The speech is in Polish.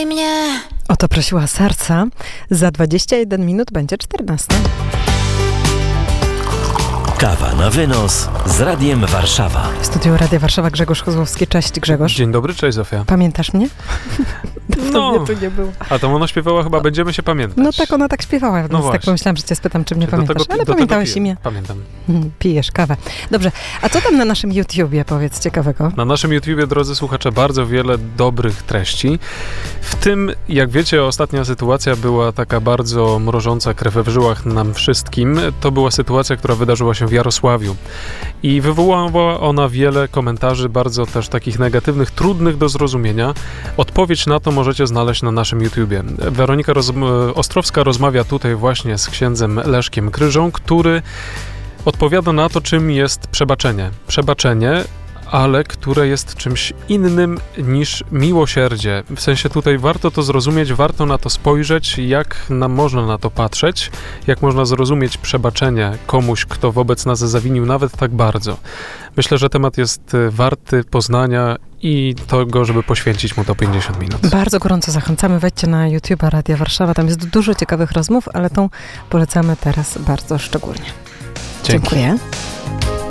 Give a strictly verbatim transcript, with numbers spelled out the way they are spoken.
kochaj mnie. O to prosiła serca. Za dwadzieścia jeden minut będzie czternasta. Kawa na wynos z Radiem Warszawa. W studiu Radia Warszawa Grzegorz Kozłowski. Cześć Grzegorz. Dzień dobry, cześć Zofia. Pamiętasz mnie? Dawno No. mnie tu nie było. A tam ona śpiewała chyba Będziemy się pamiętać. No tak, ona tak śpiewała, więc No tak pomyślałam, że cię spytam, czy mnie Do pamiętasz. tego- Ale do pamiętałeś tego imię. Pamiętam. Hmm, Pijesz kawę. Dobrze, a co tam na naszym YouTubie, powiedz, ciekawego? Na naszym YouTubie, drodzy słuchacze, bardzo wiele dobrych treści. W tym, jak wiecie, ostatnia sytuacja była taka bardzo mrożąca krew w żyłach nam wszystkim. To była sytuacja, która wydarzyła się w Jarosławiu. I wywołała ona wiele komentarzy, bardzo też takich negatywnych, trudnych do zrozumienia. Odpowiedź na to możecie znaleźć na naszym YouTubie. Weronika Roz- Ostrowska rozmawia tutaj właśnie z księdzem Leszkiem Kryżą, który odpowiada na to, czym jest przebaczenie. Przebaczenie, ale które jest czymś innym niż miłosierdzie. W sensie tutaj warto to zrozumieć, warto na to spojrzeć, jak nam można na to patrzeć, jak można zrozumieć przebaczenie komuś, kto wobec nas zawinił nawet tak bardzo. Myślę, że temat jest warty poznania i tego, żeby poświęcić mu to pięćdziesiąt minut. Bardzo gorąco zachęcamy, wejdźcie na YouTube'a Radia Warszawa, tam jest dużo ciekawych rozmów, ale tą polecamy teraz bardzo szczególnie. Dzięki. Dziękuję.